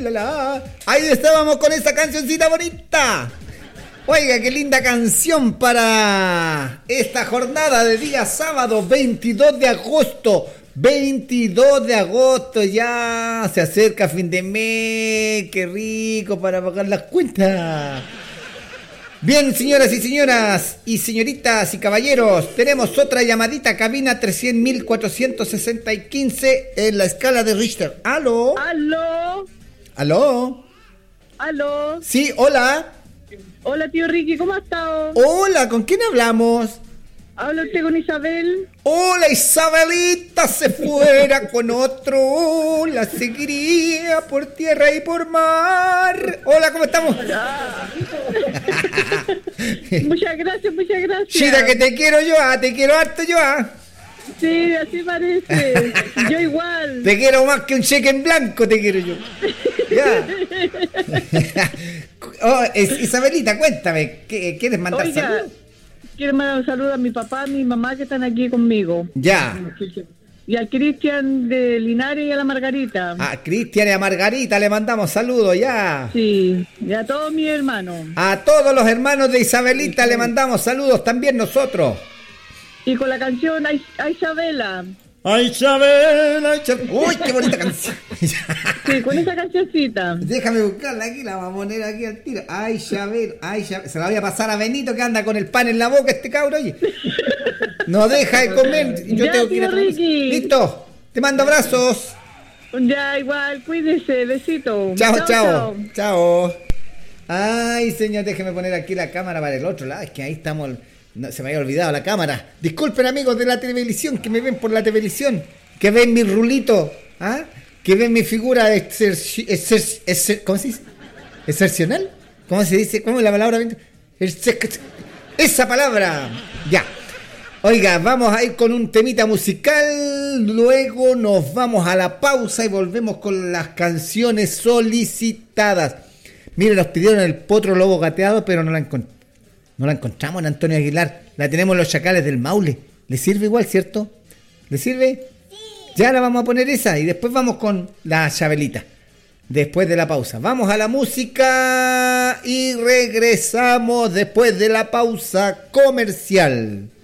la, la. Ahí estábamos con esa cancioncita bonita. Oiga, qué linda canción para esta jornada de día sábado 22 de agosto. 22 de agosto, ya se acerca fin de mes. Qué rico para pagar las cuentas. Bien, señoras y señoritas y caballeros, tenemos otra llamadita, cabina 300.460 en la escala de Richter. ¿Aló? ¿Aló? ¿Aló? ¿Aló? Sí, hola. Hola, tío Ricky, ¿cómo ha estado? Hola, ¿con quién hablamos? ¿Habla usted con Isabel? Hola, Isabelita, se fuera con otro, la seguiría por tierra y por mar. Hola, ¿cómo estamos? Muchas gracias. Chira, que te quiero yo, te quiero harto yo, Sí, así parece. Yo igual. Te quiero más que un cheque en blanco, te quiero yo. Ya. Isabelita, cuéntame, ¿quieres mandar saludos? Quiero mandar un saludo a mi papá, a mi mamá que están aquí conmigo. Ya. Y al Cristian de Linares y a la Margarita. A Cristian y a Margarita le mandamos saludos, ya. Sí, y a todos mis hermanos. A todos los hermanos de Isabelita le mandamos saludos también nosotros. Y con la canción a Isabela. ¡Ay, Isabel! ¡Uy, qué bonita canción! Sí, con esa cancioncita. Déjame buscarla aquí, la vamos a poner aquí al tiro. ¡Ay, Isabel! Se la voy a pasar a Benito que anda con el pan en la boca este cabro, oye. No deja de comer. Yo ya, tengo que ir a... Listo, te mando abrazos. Ya, igual, cuídese, besito. Chao. Ay, señor, déjeme poner aquí la cámara para el otro lado. Es que ahí estamos... No, se me había olvidado la cámara. Disculpen, amigos de la televisión, que me ven por la televisión, que ven mi rulito, que ven mi figura ¿cómo se dice? ¿Excepcional? ¿Cómo se dice? ¿Cómo es la palabra? Esa palabra. Ya. Oiga, vamos a ir con un temita musical, luego nos vamos a la pausa y volvemos con las canciones solicitadas. Mire, nos pidieron el Potro Lobo Gateado, pero no la encontramos en Antonio Aguilar. La tenemos en los Chacales del Maule. ¿Le sirve igual, cierto? ¿Le sirve? Sí. Ya la vamos a poner esa y después vamos con la Chabelita. Después de la pausa. Vamos a la música y regresamos después de la pausa comercial.